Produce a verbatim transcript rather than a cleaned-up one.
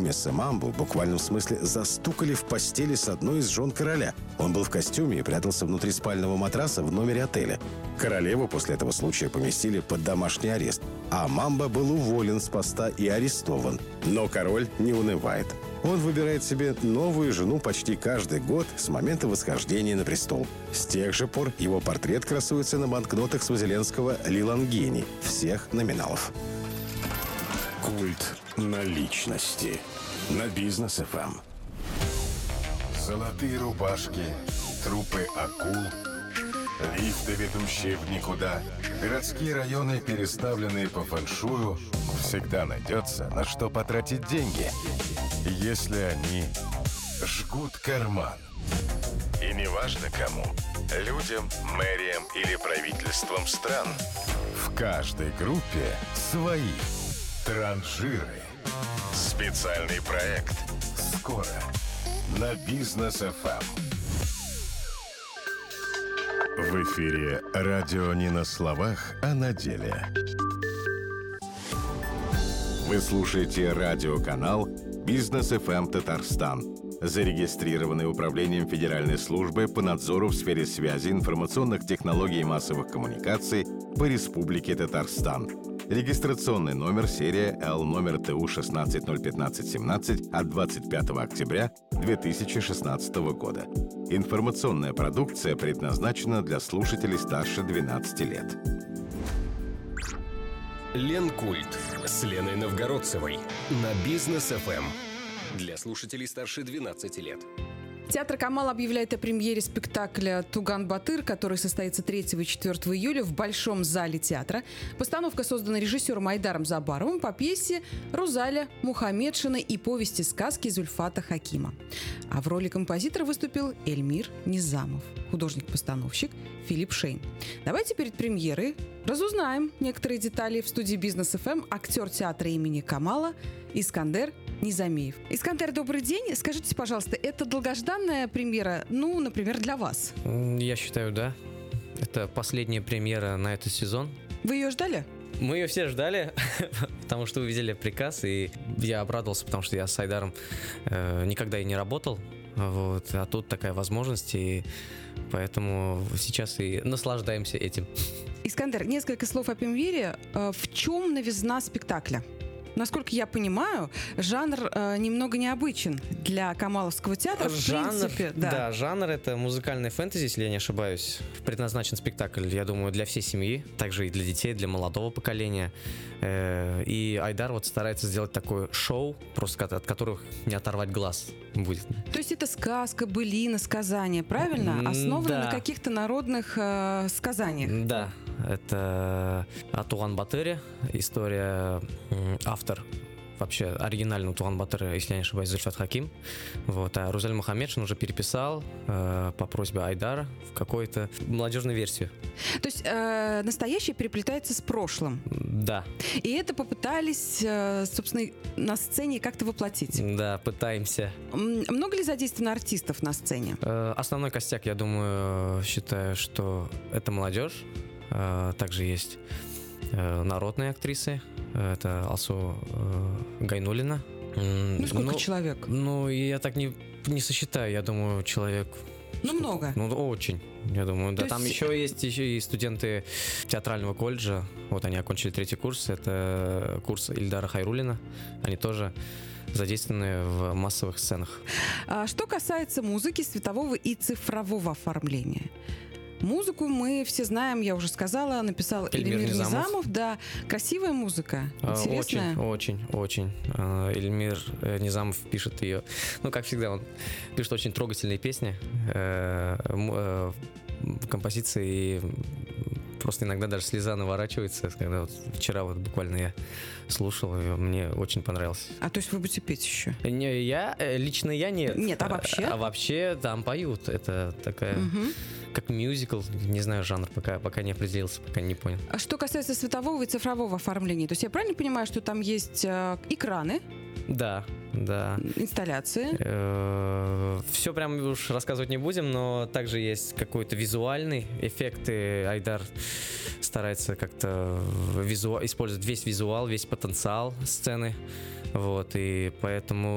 Месса Мамбу в буквальном смысле застукали в постели с одной из жен короля. Он был в костюме и прятался внутри спального матраса в номере отеля. Королеву после этого случая поместили под домашний арест, а Мамба был уволен с поста и арестован. Но король не унывает. Он выбирает себе новую жену почти каждый год с момента восхождения на престол. С тех же пор его портрет красуется на банкнотах свазилендского Лилангени всех номиналов. Культ наличности на Бизнес эф эм. Золотые рубашки, трупы акул, лифты, ведущие в никуда, городские районы, переставленные по фэншую. Всегда найдется, на что потратить деньги, если они жгут карман. И неважно кому – людям, мэриям или правительствам стран. В каждой группе свои транжиры. Специальный проект скоро на Бизнес эф эм. В эфире радио не на словах, а на деле. Вы слушаете радиоканал Бизнес эф эм Татарстан, зарегистрированный Управлением Федеральной службы по надзору в сфере связи, информационных технологий и массовых коммуникаций по Республике Татарстан. Регистрационный номер серия Л номер Т У шестнадцать ноль пятнадцать семнадцать от двадцать пятого октября две тысячи шестнадцатого года. Информационная продукция предназначена для слушателей старше двенадцати лет. Ленкульт с Леной Новгородцевой на Бизнес эф эм. Для слушателей старше двенадцати лет. Театр «Камал» объявляет о премьере спектакля «Туган Батыр», который состоится третьего и четвёртого июля в Большом зале театра. Постановка создана режиссером Айдаром Забаровым по пьесе Рузаля Мухамедшина и повести сказки Зульфата Хакима. А в роли композитора выступил Эльмир Низамов, художник-постановщик Филипп Шейн. Давайте перед премьерой разузнаем некоторые детали. В студии Бизнес эф эм актер театра имени Камала Искандер Низамиев. Искандер, добрый день. Скажите, пожалуйста, это долгожданная премьера, ну, например, для вас? Я считаю, да. Это последняя премьера на этот сезон. Вы ее ждали? Мы ее все ждали, потому что увидели приказ, и я обрадовался, потому что я с Айдаром э, никогда и не работал. Вот, а тут такая возможность, и поэтому сейчас и наслаждаемся этим. Искандер, несколько слов о премьере. В чем новизна спектакля? Насколько я понимаю, жанр э, немного необычен для Камаловского театра. Жанр, в принципе, да. да, жанр это музыкальная фэнтези, если я не ошибаюсь. Предназначен спектакль, я думаю, для всей семьи, также и для детей, для молодого поколения. Э, и Айдар вот старается сделать такое шоу, просто от которых не оторвать глаз будет. То есть это сказка, былина, сказание, правильно? Основано да. на каких-то народных э, сказаниях. Да, это о Туган Батыре, история, автор вообще оригинального Туган Батыра, если я не ошибаюсь, Зульфат Хаким. Вот, а Рузаль Мухамедшин уже переписал э, по просьбе Айдара в какую-то молодежную версию. То есть э, настоящее переплетается с прошлым. Да. И это попытались, э, собственно, на сцене как-то воплотить. Да, пытаемся. М- Много ли задействовано артистов на сцене? Э, основной костяк, я думаю, считаю, что это молодежь. Э, также есть э, народные актрисы. Это Алсу э, Гайнуллина. Ну, сколько ну, человек? Ну, я так не, не сосчитаю. Я думаю, человек... Ну, много. Ну, очень, я думаю. Да, То там есть... еще есть еще и студенты театрального колледжа. Вот они окончили третий курс. Это курс Ильдара Хайруллина. Они тоже задействованы в массовых сценах. А что касается музыки, светового и цифрового оформления. Музыку мы все знаем, я уже сказала, написал Эльмир Эльмир Низамов. Низамов. Да, красивая музыка, интересная. Очень, очень, очень. Эльмир Низамов пишет ее, ну, как всегда, он пишет очень трогательные песни, композиции, и просто иногда даже слеза наворачивается, когда вот вчера вот буквально я слушал ее, мне очень понравилось. А то есть вы будете петь еще? Не, я, лично я нет. Нет, а вообще? А, а вообще там поют, это такая... Угу. Как мюзикл, не знаю жанр, пока, пока не определился, пока не понял. А что касается светового и цифрового оформления, то есть я правильно понимаю, что там есть э, экраны? Да, да. Инсталляции? Э-э- все прям уж рассказывать не будем, но также есть какой-то визуальный эффект, и Айдар старается как-то визу... использовать весь визуал, весь потенциал сцены, вот, и поэтому